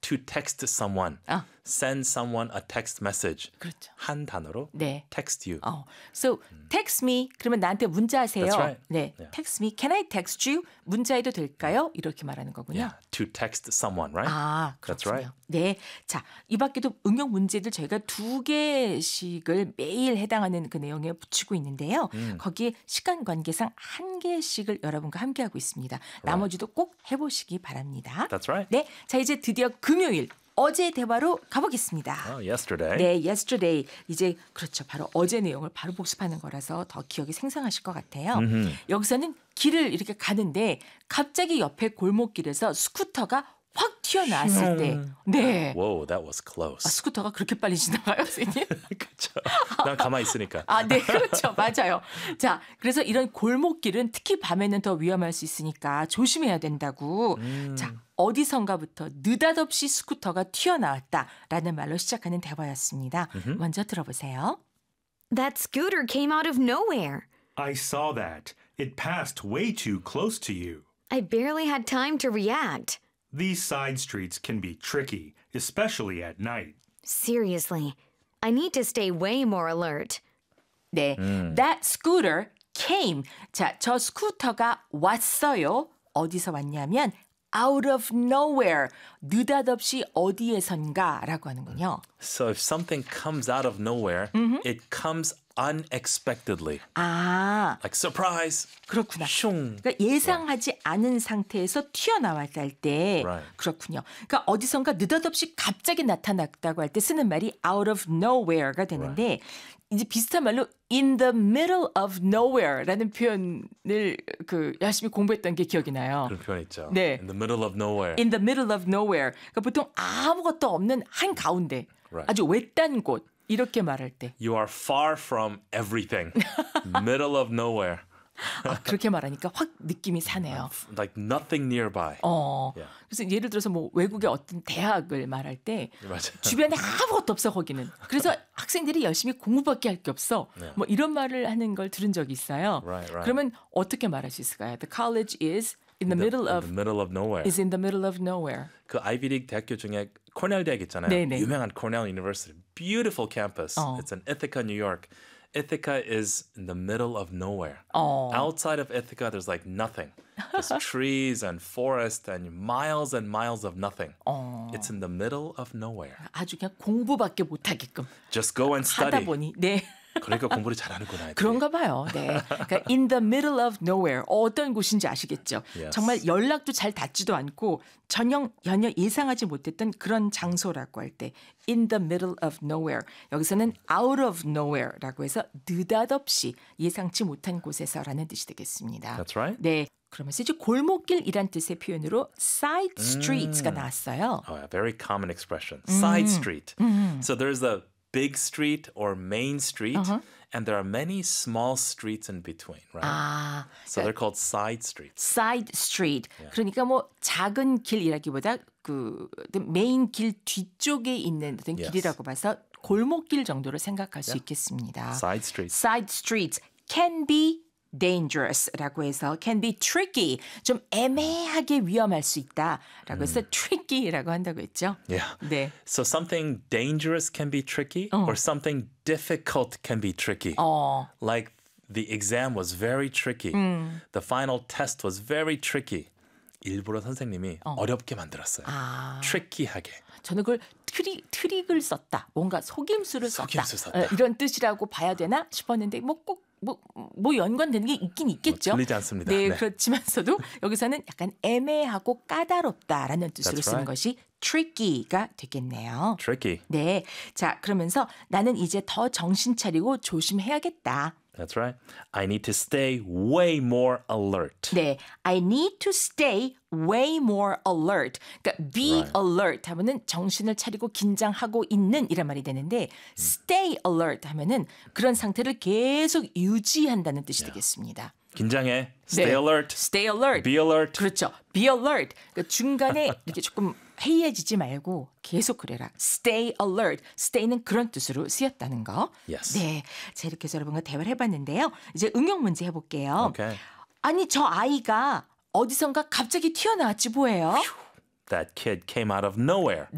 to text someone. Send someone a text message. 그렇죠. 한 단어로 네. text you. So text me. 그러면 나한테 문자하세요. That's right. 네. Yeah. Text me. Can I text you? 문자해도 될까요? 이렇게 말하는 거군요. Yeah, to text someone, right? 그렇군요. That's right. 네. 자, 이 밖에도 응용 문제들 저희가 2개씩을 매일 해당하는 그 내용에 붙이고 있는데요. 거기에 시간 관계상 1개씩을 여러분과 함께하고 있습니다. 나머지도 꼭 해보시기 바랍니다. That's right. 네. 자, 이제 드디어 금요일. 어제 대화로 가보겠습니다. Yesterday. 네, yesterday. 이제 그렇죠. 바로 어제 내용을 바로 복습하는 거라서 더 기억이 생생하실 것 같아요. 여기서는 길을 이렇게 가는데 갑자기 옆에 골목길에서 스쿠터가 확 튀어나왔을 때. 네. Whoa, that was close. 스쿠터가 그렇게 빨리 지나가요, 선생님? 그렇죠. 난 가만히 있으니까. 네, 그렇죠. 맞아요. 자, 그래서 이런 골목길은 특히 밤에는 더 위험할 수 있으니까 조심해야 된다고. 자, 어디선가부터 느닷없이 스쿠터가 튀어나왔다라는 말로 시작하는 대화였습니다. 먼저 들어보세요. That scooter came out of nowhere. I saw that. It passed way too close to you. I barely had time to react. These side streets can be tricky, especially at night. Seriously, I need to stay way more alert. 네, that scooter came. 자, 저 스쿠터가 왔어요. 어디서 왔냐면 out of nowhere. 느닷없이 어디에선가라고 하는군요. So if something comes out of nowhere, it comes unexpectedly. Like surprise. 그렇구나. 슝. 그러니까 예상하지 않은 상태에서 튀어나왔다 때 Right. 그렇군요. 그러니까 어디선가 느닷없이 갑자기 나타났다고 할 때 쓰는 말이 out of nowhere가 되는데 이제 비슷한 말로 in the middle of nowhere라는 표현을 열심히 공부했던 게 기억이 나요. 그런 표현 있죠. 네. In the middle of nowhere. in the middle of nowhere. 그러니까 보통 아무것도 없는 한 가운데 Right. 아주 외딴 곳 이렇게 말할 때 You are far from everything. Middle of nowhere. 그렇게 말하니까 확 느낌이 사네요. Like nothing nearby. Yeah. 그래서 예를 들어서 뭐 외국의 어떤 대학을 말할 때 맞아요. 주변에 아무것도 없어 거기는. 그래서 학생들이 열심히 공부밖에 할 게 없어. 뭐 이런 말을 하는 걸 들은 적이 있어요. Right. 그러면 어떻게 말할 수 있을까요? The college is in the middle of nowhere. is in the middle of nowhere. 그 아이비리그 대학교 중에 코넬 대학 있잖아요. 네네. 유명한 코넬 University. Beautiful campus. It's in Ithaca, New York. Ithaca is in the middle of nowhere. Outside of Ithaca, there's like nothing. Just trees and forest and miles of nothing. It's in the middle of nowhere. 아주 그냥 공부밖에 못하게끔 Just go and 하다 study. 보니 네. 그러니까 공부를 잘하는구나. 애들이. 그런가 봐요. 네. 그러니까 in the middle of nowhere. 어떤 곳인지 아시겠죠? Yes. 정말 연락도 잘 닿지도 않고 전혀 예상하지 못했던 그런 장소라고 할 때 in the middle of nowhere. 여기서는 out of nowhere라고 해서 느닷없이 예상치 못한 곳에서라는 뜻이 되겠습니다. That's right. 네. 그러면서 이제 골목길이란 뜻의 표현으로 side streets가 나왔어요. Oh, a very common expression. Side street. So there's a big street or main street, and there are many small streets in between, right? So they're called side streets. side street. 그러니까 뭐 작은 길이라기보다 그 메인 길 뒤쪽에 있는 어떤 Yes. 길이라고 봐서 골목길 정도로 생각할 수 있겠습니다. Side streets. Side streets can be dangerous라고 해서 can be tricky. 좀 애매하게 위험할 수 있다라고 해서 tricky라고 한다고 했죠. Yeah. 네. So something dangerous can be tricky, or something difficult can be tricky. Like the exam was very tricky. The final test was very tricky. 일부러 선생님이 어렵게 만들었어요. tricky하게. 저는 그걸 트릭을 썼다. 뭔가 속임수를 썼다. 속임수 썼다. 이런 뜻이라고 봐야 되나 싶었는데 뭐 꼭 뭐 연관되는 게 있긴 있겠죠. 틀리지 않습니다. 네, 네. 그렇지만서도 여기서는 약간 애매하고 까다롭다라는 뜻으로 That's 쓰는 right. 것이 tricky가 되겠네요. Tricky. 네, 자 그러면서 나는 이제 더 정신 차리고 조심해야겠다. That's right. I need to stay way more alert. 네, I need to stay way more alert. 그러니까 be Right. alert 하면은 정신을 차리고 긴장하고 있는 이란 말이 되는데 stay alert 하면은 그런 상태를 계속 유지한다는 뜻이 되겠습니다. 긴장해. Stay 네. alert. Stay alert. Be alert. 그렇죠. Be alert. 그러니까 중간에 이렇게 조금 해이해지지 말고 계속 그래라. Stay alert. Stay는 그런 뜻으로 쓰였다는 거. Yes. 네. 자, 이렇게 해서 여러분과 대화를 해봤는데요. 이제 응용 문제 해볼게요. Okay. 아니, 저 아이가 어디선가 갑자기 튀어나왔지 뭐예요? That kid came out of nowhere.